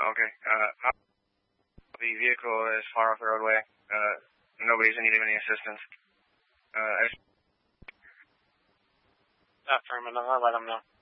Okay. The vehicle is far off the roadway. Nobody's in need of any assistance. Affirmative, I'll let them know.